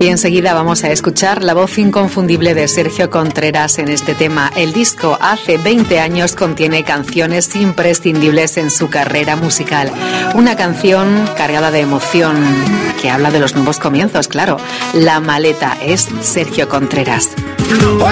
Y enseguida vamos a escuchar la voz inconfundible de Sergio Contreras en este tema. El disco Hace 20 años contiene canciones imprescindibles en su carrera musical. Una canción cargada de emoción que habla de los nuevos comienzos, claro. La maleta es Sergio Contreras. Hoy